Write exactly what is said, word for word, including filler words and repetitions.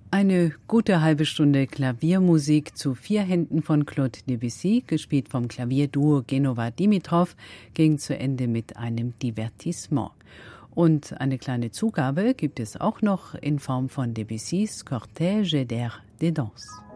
Eine gute halbe Stunde Klaviermusik zu vier Händen von Claude Debussy, gespielt vom Klavierduo Genova-Dimitrov, ging zu Ende mit einem Divertissement. Und eine kleine Zugabe gibt es auch noch in Form von Debussys Cortège d'air des danses.